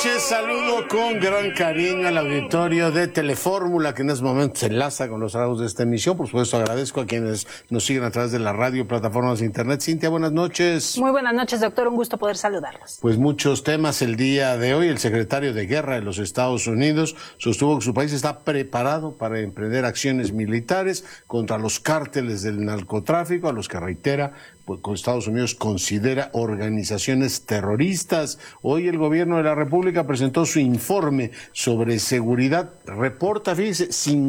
Saludo con gran cariño al auditorio de Telefórmula, que en este momento se enlaza con los trabajos de esta emisión. Por supuesto, agradezco a quienes nos siguen a través de la radio, plataformas de internet. Cintia, buenas noches. Muy buenas noches, doctor. Un gusto poder saludarlos. Pues muchos temas el día de hoy. El secretario de Guerra de los Estados Unidos sostuvo que su país está preparado para emprender acciones militares contra los cárteles del narcotráfico, a los que reitera con Estados Unidos considera organizaciones terroristas. Hoy el gobierno de la República presentó su informe sobre seguridad. Reporta, fíjese,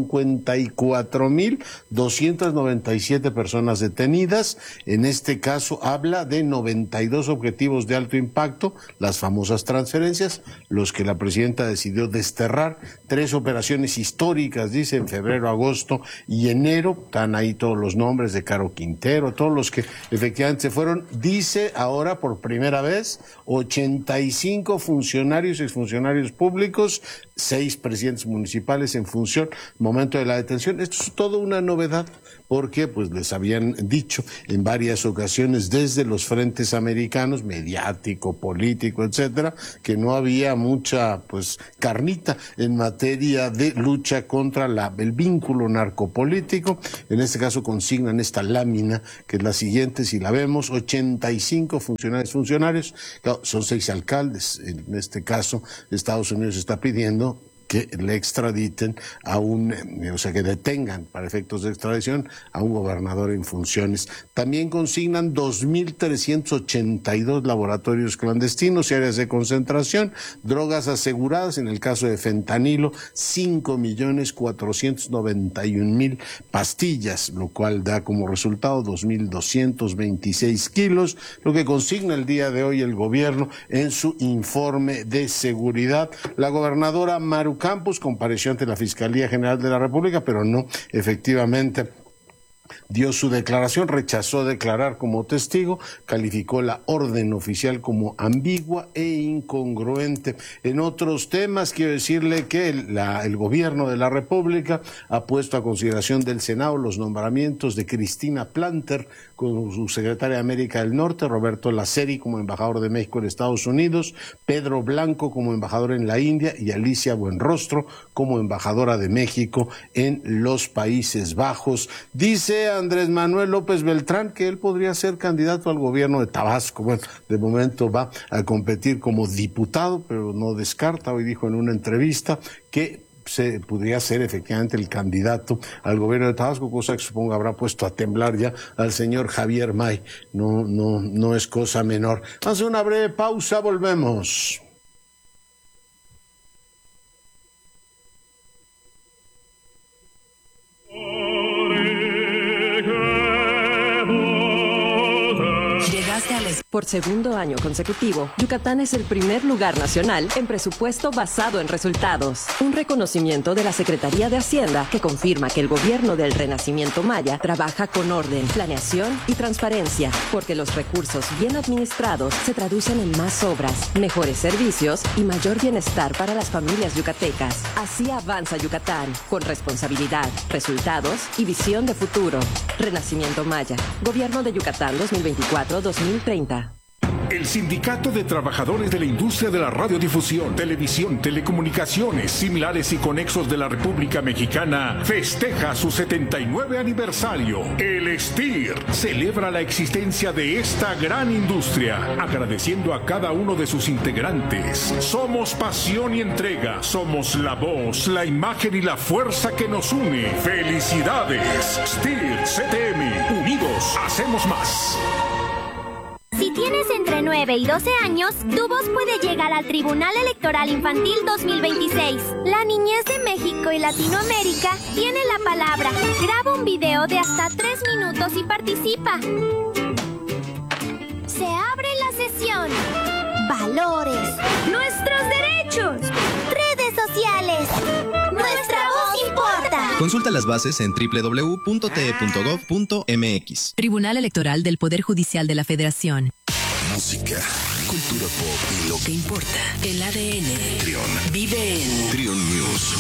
54,297 personas detenidas. En este caso habla de 92 objetivos de alto impacto, las famosas transferencias, los que la presidenta decidió desterrar. 3 operaciones históricas, dice, en febrero, agosto y enero. Están ahí todos los nombres de Caro Quintero, todos los que efectivamente se fueron. Dice ahora por primera vez 85 funcionarios y exfuncionarios públicos, 6 presidentes municipales en función momento de la detención. Esto es toda una novedad, porque pues les habían dicho en varias ocasiones desde los frentes americanos, mediático, político, etcétera, que no había mucha pues carnita en materia de lucha contra el vínculo narcopolítico. En este caso consignan esta lámina, que es la siguiente, si la vemos: 85 funcionarios, claro, son 6 alcaldes. En este caso, Estados Unidos está pidiendo que le extraditen a que detengan para efectos de extradición a un gobernador en funciones. También consignan 2,382 laboratorios clandestinos y áreas de concentración, drogas aseguradas, en el caso de fentanilo, 5,491,000 pastillas, lo cual da como resultado 2,226 kilos, lo que consigna el día de hoy el gobierno en su informe de seguridad. La gobernadora Maru Campos compareció ante la Fiscalía General de la República, pero no efectivamente dio su declaración, rechazó declarar como testigo, calificó la orden oficial como ambigua e incongruente. En otros temas, quiero decirle que el gobierno de la República ha puesto a consideración del Senado los nombramientos de Cristina Planter como subsecretaria de América del Norte, Roberto Laceri como embajador de México en Estados Unidos, Pedro Blanco como embajador en la India y Alicia Buenrostro como embajadora de México en los Países Bajos. Dice Andrés Manuel López Beltrán que él podría ser candidato al gobierno de Tabasco. Bueno, de momento va a competir como diputado, pero no descarta. Hoy dijo en una entrevista que se podría ser efectivamente el candidato al gobierno de Tabasco, cosa que supongo habrá puesto a temblar ya al señor Javier May. No es cosa menor. Vamos a hacer una breve pausa, volvemos. Por segundo año consecutivo, Yucatán es el primer lugar nacional en presupuesto basado en resultados. Un reconocimiento de la Secretaría de Hacienda que confirma que el gobierno del Renacimiento Maya trabaja con orden, planeación y transparencia, porque los recursos bien administrados se traducen en más obras, mejores servicios y mayor bienestar para las familias yucatecas. Así avanza Yucatán, con responsabilidad, resultados y visión de futuro. Renacimiento Maya, Gobierno de Yucatán 2024-2030. El Sindicato de Trabajadores de la Industria de la Radiodifusión, Televisión, Telecomunicaciones, Similares y Conexos de la República Mexicana festeja su 79 aniversario. El STIR celebra la existencia de esta gran industria, agradeciendo a cada uno de sus integrantes. Somos pasión y entrega, somos la voz, la imagen y la fuerza que nos une. ¡Felicidades! STIR CTM, unidos hacemos más. Si tienes entre 9 y 12 años, tu voz puede llegar al Tribunal Electoral Infantil 2026. La niñez de México y Latinoamérica tiene la palabra. Graba un video de hasta 3 minutos y participa. Se abre la sesión. Valores. Nuestros derechos. Redes sociales. Nuestra voz importa. Consulta las bases en www.te.gov.mx. Tribunal Electoral del Poder Judicial de la Federación. Música, cultura pop y lo que importa. El ADN. Trión. Vive en Trión News.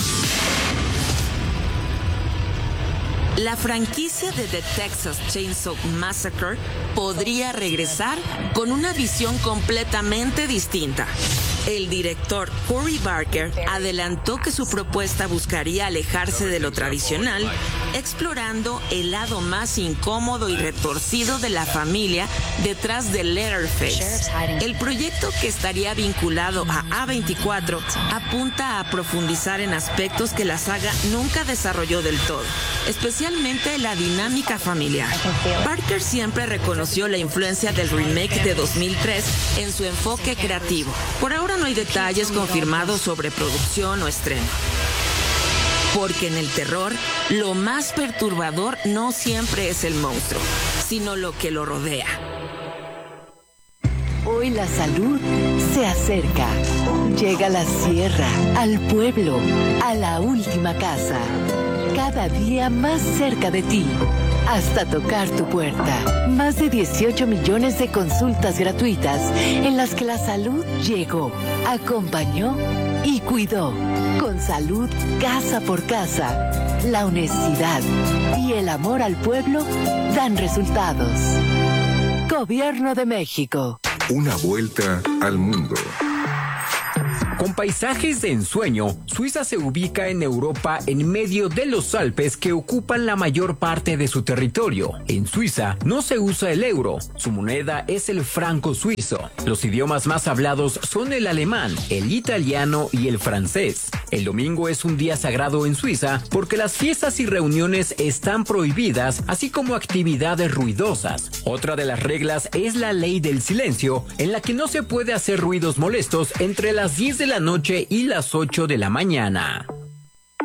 La franquicia de The Texas Chainsaw Massacre podría regresar con una visión completamente distinta. El director Cory Barker adelantó que su propuesta buscaría alejarse de lo tradicional, explorando el lado más incómodo y retorcido de la familia detrás de Leatherface. El proyecto, que estaría vinculado a A24, apunta a profundizar en aspectos que la saga nunca desarrolló del todo, especialmente la dinámica familiar. Barker siempre reconoció la influencia del remake de 2003 en su enfoque creativo. Por ahora no hay detalles confirmados sobre producción o estreno. Porque en el terror, lo más perturbador no siempre es el monstruo, sino lo que lo rodea. Hoy la salud se acerca. Llega a la sierra, al pueblo, a la última casa. Cada día más cerca de ti, hasta tocar tu puerta. Más de 18 millones de consultas gratuitas en las que la salud llegó, acompañó y cuidó. Con salud casa por casa, la honestidad y el amor al pueblo dan resultados. Gobierno de México. Una vuelta al mundo. Con paisajes de ensueño, Suiza se ubica en Europa en medio de los Alpes que ocupan la mayor parte de su territorio. En Suiza no se usa el euro, su moneda es el franco suizo. Los idiomas más hablados son el alemán, el italiano y el francés. El domingo es un día sagrado en Suiza porque las fiestas y reuniones están prohibidas, así como actividades ruidosas. Otra de las reglas es la ley del silencio, en la que no se puede hacer ruidos molestos entre las 10 de la noche y las 8 de la mañana.